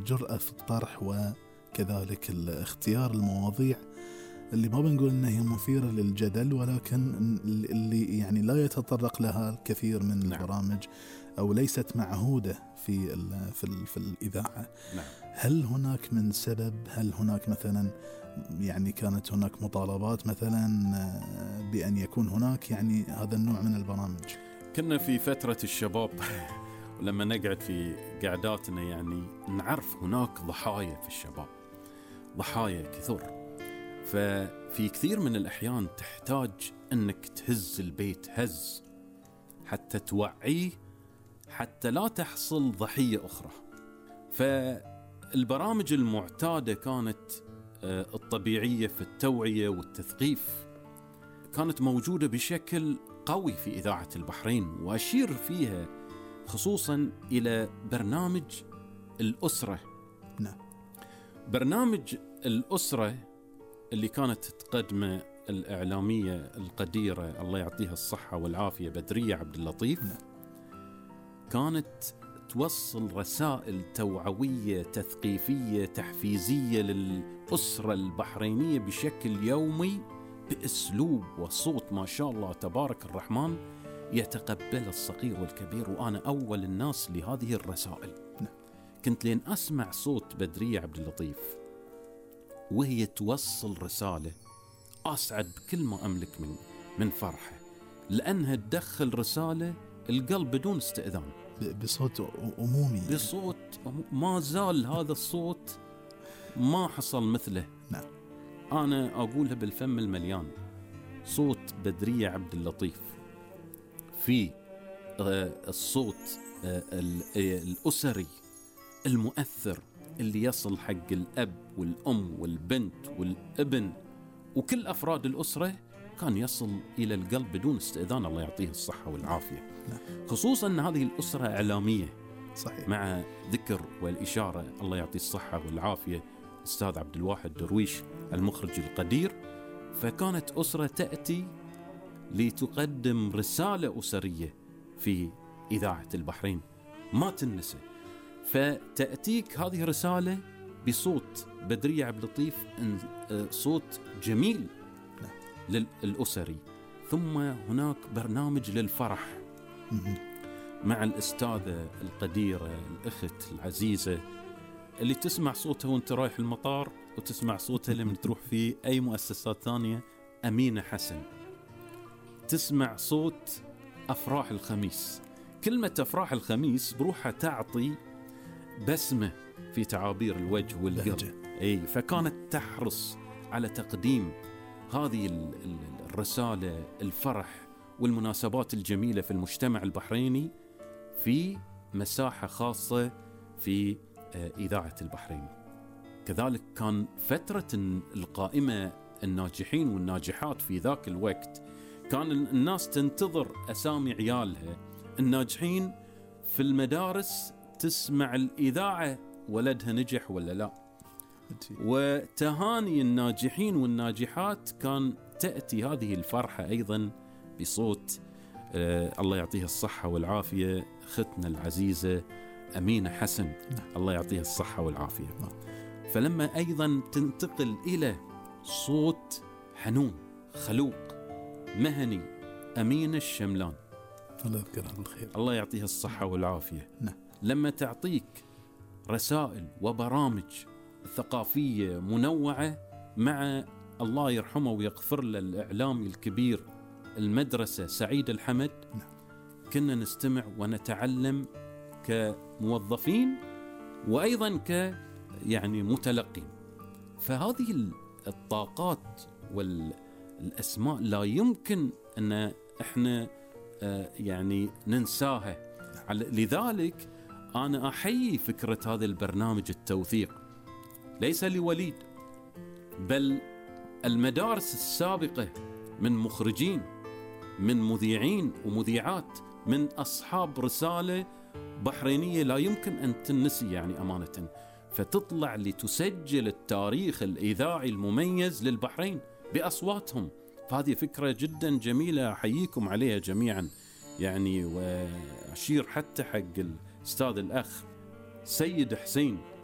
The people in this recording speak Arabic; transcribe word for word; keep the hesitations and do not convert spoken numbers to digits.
الجرأة في الطرح وكذلك اختيار المواضيع اللي ما بنقول انها هي مثيرة للجدل، ولكن اللي يعني لا يتطرق لها الكثير من نعم. البرامج او ليست معهودة في ال في ال في الإذاعة. نعم. هل هناك من سبب؟ هل هناك مثلا يعني كانت هناك مطالبات مثلا بأن يكون هناك يعني هذا النوع من البرامج؟ كنا في فترة الشباب ولما نقعد في قعداتنا يعني نعرف هناك ضحايا في الشباب، ضحايا كثر، ففي كثير من الأحيان تحتاج أنك تهز البيت هز حتى توعيه حتى لا تحصل ضحية أخرى. فالبرامج المعتادة كانت الطبيعية في التوعية والتثقيف كانت موجودة بشكل قوي في إذاعة البحرين، وأشير فيها خصوصا إلى برنامج الأسرة. نعم. برنامج الأسرة اللي كانت تقدمه الإعلامية القديرة الله يعطيها الصحة والعافية بدرية عبد اللطيف. نعم. كانت توصل رسائل توعوية تثقيفية تحفيزية للأسرة البحرينية بشكل يومي بأسلوب وصوت ما شاء الله تبارك الرحمن يتقبل الصغير والكبير، وأنا أول الناس لهذه الرسائل. نعم. كنت لين أسمع صوت بدرية عبد اللطيف وهي توصل رسالة أسعد بكل ما أملك من من فرحة، لأنها تدخل رسالة القلب بدون استئذان بصوت عمومي، بصوت ما زال هذا الصوت ما حصل مثله. نعم. أنا أقولها بالفم المليان، صوت بدرية عبد اللطيف في الصوت الأسري المؤثر اللي يصل حق الأب والأم والبنت والابن وكل أفراد الأسرة، كان يصل إلى القلب بدون استئذان الله يعطيه الصحة والعافية. نعم. خصوصا أن هذه الأسرة إعلامية. صحيح. مع ذكر والإشارة الله يعطيه الصحة والعافية أستاذ عبد الواحد درويش المخرج القدير، فكانت أسرة تأتي لتقدم رسالة أسرية في إذاعة البحرين ما تنسى. فتأتيك هذه الرسالة بصوت بدرية عبد اللطيف، صوت جميل للأسري. ثم هناك برنامج للفرح مع الأستاذة القديرة الأخت العزيزة اللي تسمع صوتها وانت رايح المطار وتسمع صوتها لما تروح في أي مؤسسات ثانية، أمينة حسن. تسمع صوت أفراح الخميس، كلمة أفراح الخميس بروحها تعطي بسمة في تعابير الوجه والقلب. أي فكانت تحرص على تقديم هذه الرسالة الفرح والمناسبات الجميلة في المجتمع البحريني في مساحة خاصة في إذاعة البحرين. كذلك كان فترة القائمة الناجحين والناجحات في ذاك الوقت كان الناس تنتظر أسامي عيالها الناجحين في المدارس، تسمع الإذاعة ولدها نجح ولا لا. وتهاني الناجحين والناجحات كان تأتي هذه الفرحة أيضا بصوت آه الله يعطيها الصحة والعافية أختنا العزيزة أمينة حسن الله يعطيها الصحة والعافية. فلما أيضا تنتقل إلى صوت حنون خلوق مهني أمينة الشملان الله يذكرها بالخير الله يعطيها الصحة والعافية. نعم. لما تعطيك رسائل وبرامج ثقافية منوعة مع الله يرحمه ويغفر له الإعلامي الكبير المدرسة سعيد الحمد. نعم. كنا نستمع ونتعلم كموظفين وأيضا ك يعني متلقين. فهذه الطاقات والأسماء لا يمكن أن احنا يعني ننساها. لذلك أنا أحيي فكرة هذا البرنامج التوثيق، ليس لوليد بل المدارس السابقة من مخرجين من مذيعين ومذيعات من أصحاب رسالة بحرينية لا يمكن أن تنسي يعني أمانة، فتطلع لتسجل التاريخ الإذاعي المميز للبحرين بأصواتهم. فهذه فكرة جدا جميلة أحييكم عليها جميعا يعني. وأشير حتى حق الأستاذ الأخ سيد حسين